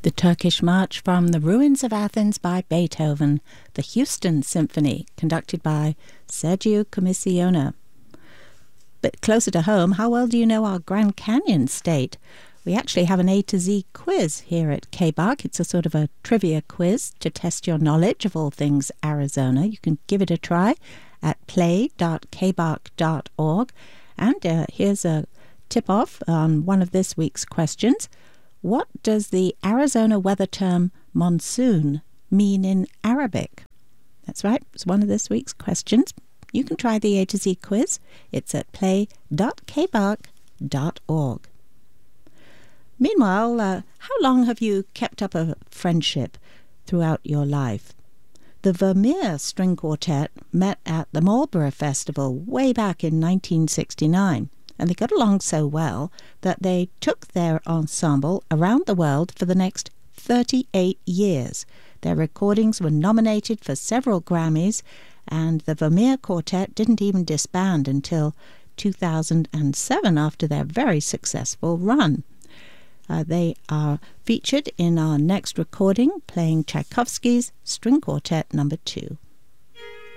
The Turkish March from the Ruins of Athens by Beethoven, the Houston Symphony, conducted by Sergio Commissiona. But closer to home, how well do you know our Grand Canyon state? We actually have an A to Z quiz here at KBARC. It's a sort of a trivia quiz to test your knowledge of all things Arizona. You can give it a try at play.kbark.org. And here's a tip-off on one of this week's questions. What does the Arizona weather term monsoon mean in Arabic? That's right, it's one of this week's questions. You can try the A to Z quiz. It's at play.kbark.org. Meanwhile, how long have you kept up a friendship throughout your life? The Vermeer String Quartet met at the Marlborough Festival way back in 1969. And they got along so well that they took their ensemble around the world for the next 38 years. Their recordings were nominated for several Grammys, and the Vermeer Quartet didn't even disband until 2007 after their very successful run. They are featured in our next recording, playing Tchaikovsky's String Quartet No. 2.